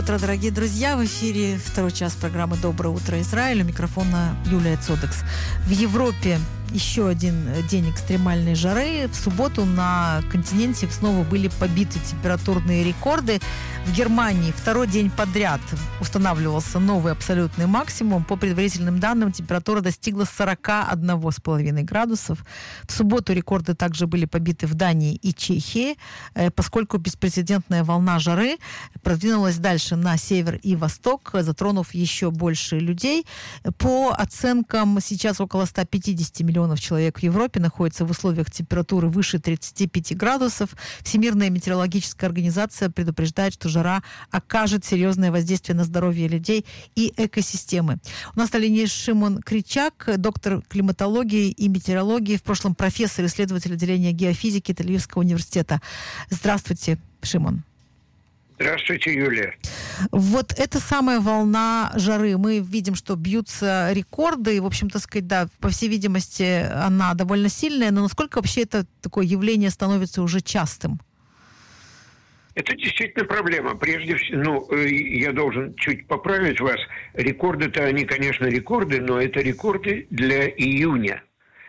Утро, дорогие друзья! В эфире второй час программы «Доброе утро, Израиль». У микрофона Юлия Цодекс. В Европе еще один день экстремальной жары. В субботу на континенте снова были побиты температурные рекорды. В Германии второй день подряд устанавливался новый абсолютный максимум. По предварительным данным, температура достигла 41,5 градусов. В субботу рекорды также были побиты в Дании и Чехии, поскольку беспрецедентная волна жары продвинулась дальше на север и восток, затронув еще больше людей. По оценкам, сейчас около 150 миллионов человек в Европе находятся в условиях температуры выше 35 градусов. Всемирная метеорологическая организация предупреждает, что жара окажет серьезное воздействие на здоровье людей и экосистемы. У нас на линии Шимон Кричак, доктор климатологии и метеорологии, в прошлом профессор, исследователь отделения геофизики Тель-Авивского университета. Здравствуйте, Шимон. Здравствуйте, Юлия. Вот эта самая волна жары. Мы видим, что бьются рекорды. И, в общем-то, сказать, да, по всей видимости, она довольно сильная. Но насколько вообще это такое явление становится уже частым? Это действительно проблема. Прежде всего, я должен чуть поправить вас. Рекорды-то, они, конечно, рекорды, но это рекорды для июня.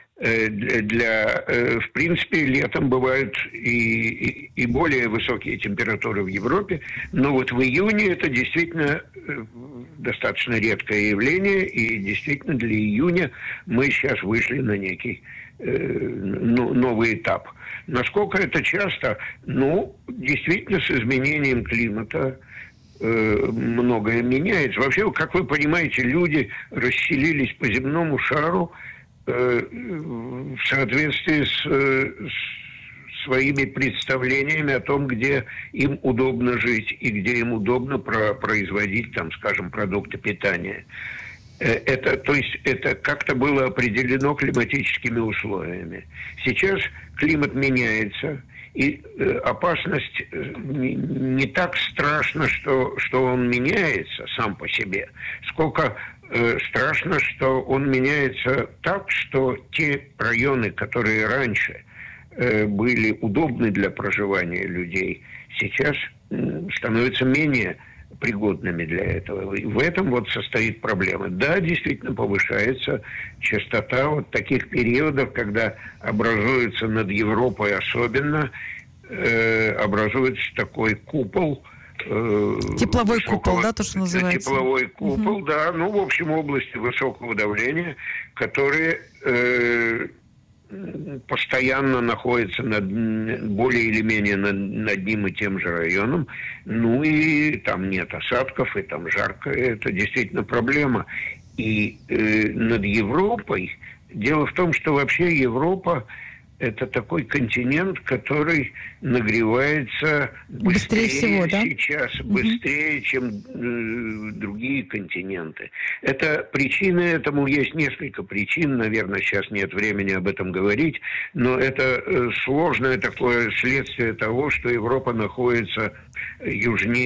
В принципе, летом бывают и более высокие температуры в Европе, но вот в июне это действительно достаточно редкое явление, и действительно для июня мы сейчас вышли на некий новый этап. Насколько это часто? Действительно, с изменением климата многое меняется. Вообще, как вы понимаете, люди расселились по земному шару в соответствии с своими представлениями о том, где им удобно жить и где им удобно производить, там, скажем, продукты питания. Это как-то было определено климатическими условиями. Сейчас климат меняется, и опасность не так страшна, что он меняется сам по себе, сколько страшно, что он меняется так, что те районы, которые раньше были удобны для проживания людей, сейчас становятся менее пригодными для этого. И в этом вот состоит проблема. Да, действительно повышается частота вот таких периодов, когда образуется над Европой особенно, образуется такой купол, тепловой купол, да, то, что называется? Тепловой купол, да. В общем, области высокого давления, которые постоянно находятся более или менее над одним и тем же районом. И там нет осадков, и там жарко. Это действительно проблема. И над Европой... Дело в том, что вообще Европа — это такой континент, который нагревается быстрее всего, да? Сейчас, быстрее, чем другие континенты. Причины этому есть несколько причин, наверное, сейчас нет времени об этом говорить, но это сложное такое следствие того, что Европа находится южнее